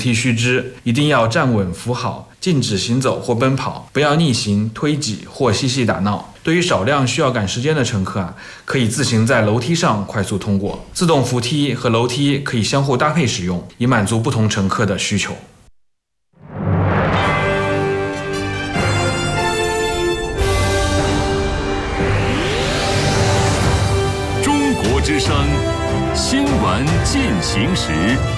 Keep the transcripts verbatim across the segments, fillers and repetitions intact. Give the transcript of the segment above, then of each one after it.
梯须知，一定要站稳扶好，禁止行走或奔跑，不要逆行、推挤或嬉戏打闹。对于少量需要赶时间的乘客啊，可以自行在楼梯上快速通过。自动扶梯和楼梯可以相互搭配使用，以满足不同乘客的需求。 中国之声新闻进行时。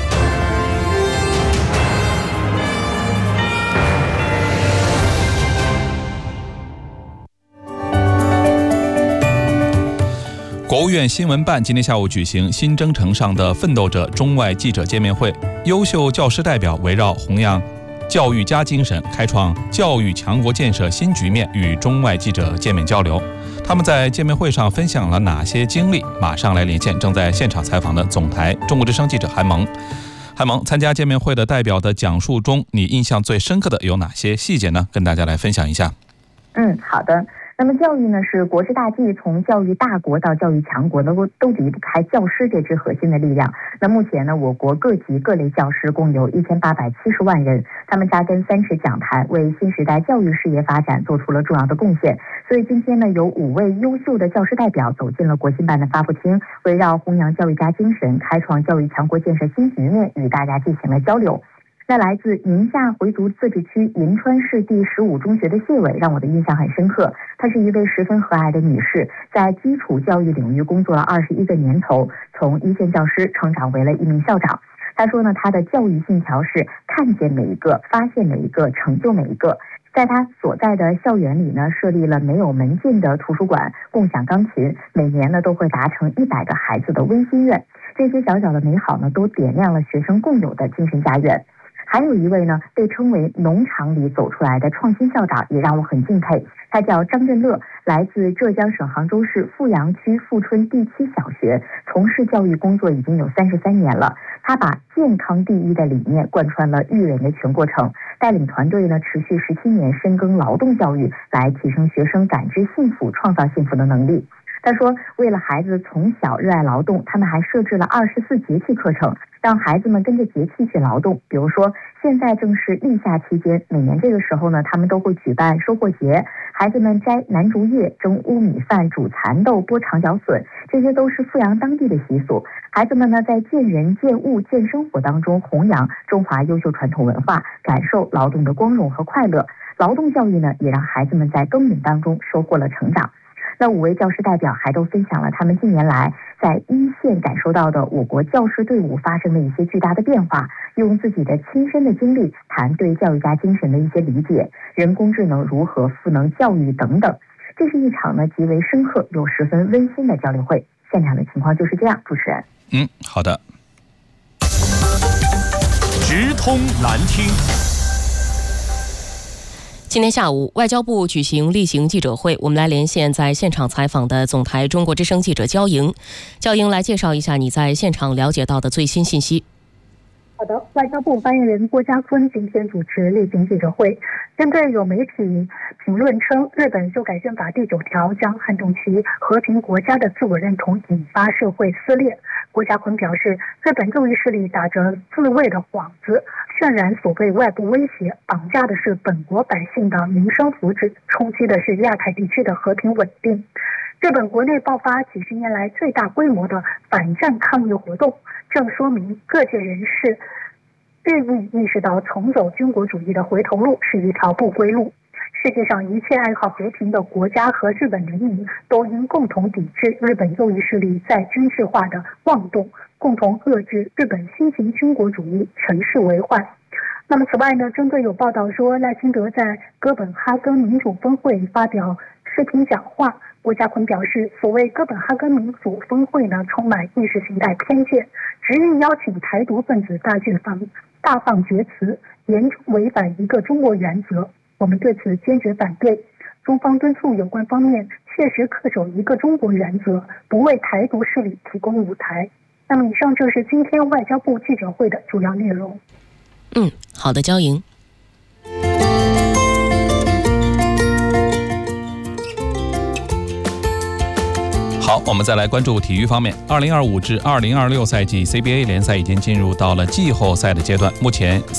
国务院新闻办今天下午举行新征程上的奋斗者中外记者见面会，优秀教师代表围绕弘扬教育家精神，开创教育强国建设新局面，与中外记者见面交流。他们在见面会上分享了哪些经历？马上来连线正在现场采访的总台中国之声记者韩萌。韩萌，参加见面会的代表的讲述中，你印象最深刻的有哪些细节呢？跟大家来分享一下。 嗯，好的。那么教育呢是国之大计，从教育大国到教育强国呢，都离不开教师这支核心的力量。那目前呢，我国各级各类教师共有一千八百七十万人，他们扎根三尺讲坛，为新时代教育事业发展做出了重要的贡献。所以今天呢，有五位优秀的教师代表走进了国新办的发布厅，围绕弘扬教育家精神，开创教育强国建设新局面，与大家进行了交流。那来自宁夏回族自治区银川市第十五中学的谢伟让我的印象很深刻。她是一位十分和蔼的女士，在基础教育领域工作了二十一个年头，从一线教师成长为了一名校长。她说呢，她的教育信条是看见每一个，发现每一个，成就每一个。在她所在的校园里呢，设立了没有门禁的图书馆，共享钢琴，每年呢都会达成一百个孩子的微心愿。这些小小的美好呢，都点亮了学生共有的精神家园。还有一位呢，被称为农场里走出来的创新校长，也让我很敬佩。他叫张振乐，来自浙江省杭州市富阳区富春第七小学，从事教育工作已经有三十三年了。他把健康第一的理念贯穿了育人的全过程，带领团队呢持续十七年深耕劳动教育，来提升学生感知幸福、创造幸福的能力。他说，为了孩子从小热爱劳动，他们还设置了二十四节气课程，让孩子们跟着节气去劳动。比如说，现在正是立夏期间，每年这个时候呢，他们都会举办收获节，孩子们摘南竹叶、蒸乌米饭、煮蚕豆、剥长角笋，这些都是富阳当地的习俗。孩子们呢，在见人、见物、见生活当中弘扬中华优秀传统文化，感受劳动的光荣和快乐。劳动教育呢，也让孩子们在耕耘当中收获了成长。那五位教师代表还都分享了他们近年来在一线感受到的我国教师队伍发生的一些巨大的变化，用自己的亲身的经历谈对教育家精神的一些理解，人工智能如何赋能教育等等。这是一场呢极为深刻又十分温馨的交流会。现场的情况就是这样，主持人。 嗯，好的。 直通难听。 今天下午，外交部举行例行记者会，我们来连线在现场采访的总台中国之声记者焦莹。焦莹，来介绍一下你在现场了解到的最新信息。 好的，外交部发言人郭家坤今天主持例行记者会，针对有媒体评论称日本修改宪法第九条将撼动其和平国家的自我认同，引发社会撕裂。郭家坤表示，日本右翼势力打着自卫的幌子，渲染所谓外部威胁，绑架的是本国百姓的民生福祉，冲击的是亚太地区的和平稳定。日本国内爆发几十年来最大规模的反战抗议活动，正说明各界人士日益意识到重走军国主义的回头路是一条不归路。世界上一切爱好和平的国家和日本人民都应共同抵制日本右翼势力在军事化的妄动，共同遏制日本新型军国主义乘势为患。那么此外呢，针对有报道说赖清德在哥本哈根民主峰会发表视频讲话，郭家坤表示，所谓哥本哈根民主峰会呢，充满意识形态偏见，执意邀请台独分子大剧放大放厥词，严重违反一个中国原则。我们对此坚决反对。中方敦促有关方面切实恪守一个中国原则，不为台独势力提供舞台。那么以上就是今天外交部记者会的主要内容。 嗯，好的，焦莹。 好，我们再来关注体育方面。二零二五至二零二六赛季 C B A 联赛已经进入到了季后赛的阶段，目前